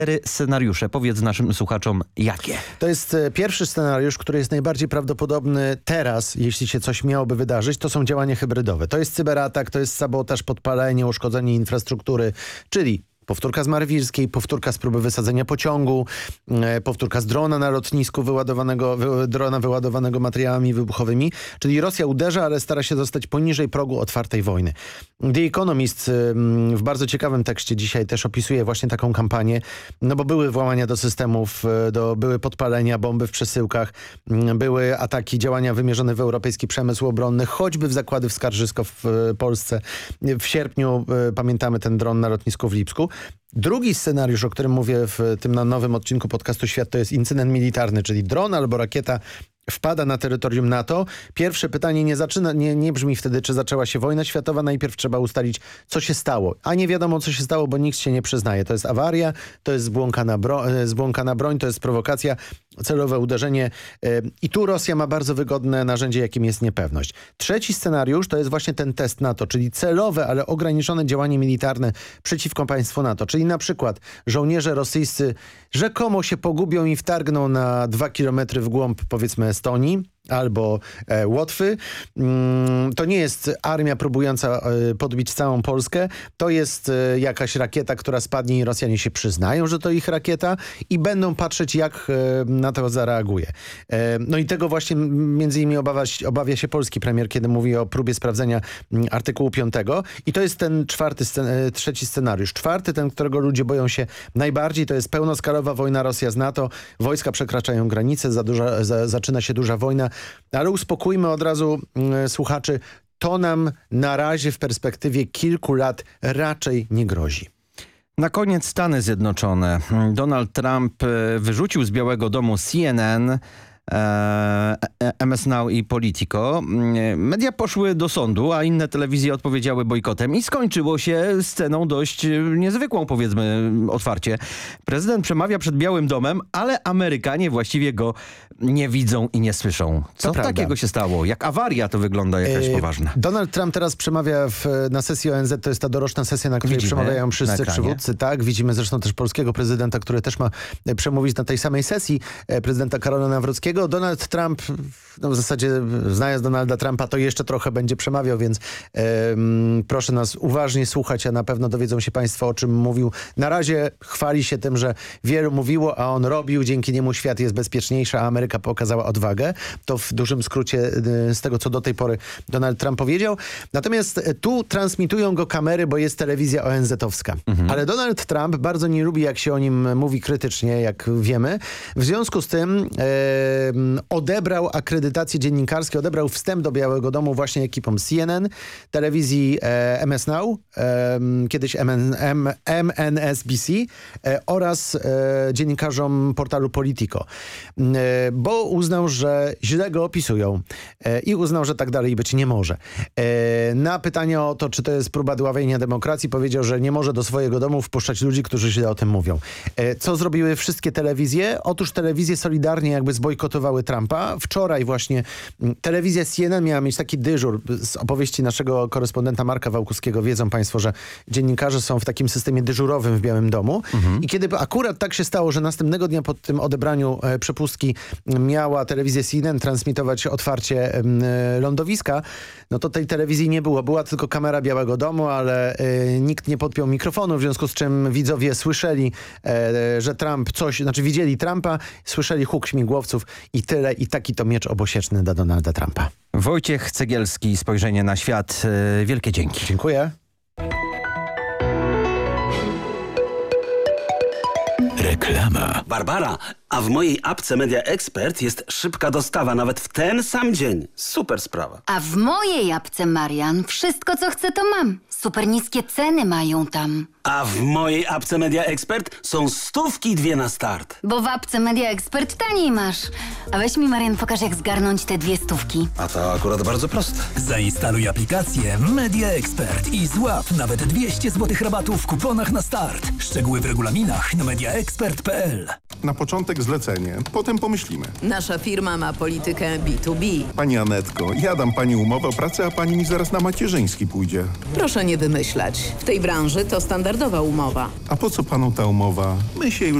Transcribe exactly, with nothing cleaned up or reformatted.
scenariusze. Powiedz naszym słuchaczom, jakie? To jest pierwszy scenariusz, który jest najbardziej prawdopodobny teraz, jeśli się coś miałoby wydarzyć, to są działania hybrydowe. To jest cyberatak, to jest sabotaż, podpalenie, uszkodzenie infrastruktury, czyli powtórka z Marwilskiej, powtórka z próby wysadzenia pociągu, e, powtórka z drona na lotnisku wyładowanego, wy, drona wyładowanego materiałami wybuchowymi. Czyli Rosja uderza, ale stara się zostać poniżej progu otwartej wojny. The Economist y, w bardzo ciekawym tekście dzisiaj też opisuje właśnie taką kampanię, no bo były włamania do systemów, do, były podpalenia, bomby w przesyłkach, y, były ataki, działania wymierzone w europejski przemysł obronny, choćby w zakłady w Skarżysko w y, Polsce. W sierpniu y, pamiętamy ten dron na lotnisku w Lipsku. Drugi scenariusz, o którym mówię w tym na nowym odcinku podcastu Świat, to jest incydent militarny, czyli dron albo rakieta wpada na terytorium NATO. Pierwsze pytanie nie zaczyna, nie, nie brzmi wtedy, czy zaczęła się wojna światowa. Najpierw trzeba ustalić, co się stało. A nie wiadomo, co się stało, bo nikt się nie przyznaje. To jest awaria, to jest zbłąkana, bro, zbłąkana broń, to jest prowokacja, celowe uderzenie. I tu Rosja ma bardzo wygodne narzędzie, jakim jest niepewność. Trzeci scenariusz to jest właśnie ten test NATO, czyli celowe, ale ograniczone działanie militarne przeciwko państwu NATO. Czyli na przykład żołnierze rosyjscy rzekomo się pogubią i wtargną na dwa kilometry w głąb, powiedzmy, Estonii albo e, Łotwy. Mm, to nie jest armia próbująca e, podbić całą Polskę. To jest e, jakaś rakieta, która spadnie i Rosjanie się przyznają, że to ich rakieta i będą patrzeć, jak e, na to zareaguje. E, no i tego właśnie między innymi obawia, obawia się polski premier, kiedy mówi o próbie sprawdzenia m, artykułu piątego. I to jest ten czwarty, scen e, trzeci scenariusz. Czwarty, ten, którego ludzie boją się najbardziej, to jest pełnoskalowa wojna Rosja z NATO. Wojska przekraczają granice, za duża, za, zaczyna się duża wojna. Ale uspokójmy od razu y, słuchaczy, to nam na razie w perspektywie kilku lat raczej nie grozi. Na koniec Stany Zjednoczone. Donald Trump wyrzucił z Białego Domu C N N, M S Now i Politico. Media poszły do sądu, a inne telewizje odpowiedziały bojkotem i skończyło się sceną dość niezwykłą, powiedzmy otwarcie. Prezydent przemawia przed Białym Domem, ale Amerykanie właściwie go nie widzą i nie słyszą. Co takiego się stało? Jak awaria to wygląda jakaś yy, poważna? Donald Trump teraz przemawia w, na sesji O N Z, to jest ta doroczna sesja, na której Widzimy przemawiają wszyscy przywódcy. Tak, widzimy zresztą też polskiego prezydenta, który też ma przemówić na tej samej sesji, prezydenta Karola Nawrockiego. Donald Trump, no w zasadzie znając Donalda Trumpa, to jeszcze trochę będzie przemawiał, więc um, proszę nas uważnie słuchać, a na pewno dowiedzą się państwo, o czym mówił. Na razie chwali się tym, że wielu mówiło, a on robił, dzięki niemu świat jest bezpieczniejszy, a Ameryka pokazała odwagę. To w dużym skrócie z tego, co do tej pory Donald Trump powiedział. Natomiast tu transmitują go kamery, bo jest telewizja O N Z-owska. Mhm. Ale Donald Trump bardzo nie lubi, jak się o nim mówi krytycznie, jak wiemy. W związku z tym e, odebrał akredytacje dziennikarskie, odebrał wstęp do Białego Domu właśnie ekipom C N N, telewizji e, M S Now, e, kiedyś M N, M, M N S B C e, oraz e, dziennikarzom portalu Politico. E, bo uznał, że źle go opisują e, i uznał, że tak dalej być nie może. E, na pytanie o to, czy to jest próba dławienia demokracji, powiedział, że nie może do swojego domu wpuszczać ludzi, którzy źle o tym mówią. E, co zrobiły wszystkie telewizje? Otóż telewizje solidarnie jakby zbojkotowały Trumpa. Wczoraj właśnie telewizja C N N miała mieć taki dyżur. Z opowieści naszego korespondenta Marka Wałkuskiego wiedzą państwo, że dziennikarze są w takim systemie dyżurowym w Białym Domu. Mhm. I kiedy akurat tak się stało, że następnego dnia po tym odebraniu e, przepustki miała telewizja C N N transmitować otwarcie e, lądowiska, no to tej telewizji nie było. Była tylko kamera Białego Domu, ale e, nikt nie podpiął mikrofonu, w związku z czym widzowie słyszeli, e, że Trump coś, znaczy widzieli Trumpa, słyszeli huk śmigłowców i tyle. I taki to miecz obosieczny dla Donalda Trumpa. Wojciech Cegielski, Spojrzenie na świat. Wielkie dzięki. Dziękuję. Reklama. Barbara, a w mojej apce Media Expert jest szybka dostawa nawet w ten sam dzień. Super sprawa. A w mojej apce, Marian, wszystko co chcę to mam. Super niskie ceny mają tam. A w mojej apce Media Expert są stówki dwie na start. Bo w apce Media Expert taniej masz. A weź mi, Marian, pokaż, jak zgarnąć te dwie stówki. A to akurat bardzo proste. Zainstaluj aplikację Media Expert i złap nawet dwieście złotych rabatu w kuponach na start. Szczegóły w regulaminach na mediaexpert kropka p l. Na początek zlecenie, potem pomyślimy. Nasza firma ma politykę B dwa B. Pani Anetko, ja dam pani umowę o pracę, a pani mi zaraz na macierzyński pójdzie. Proszę nie wymyślać. W tej branży to standardowa umowa. A po co panu ta umowa? My się już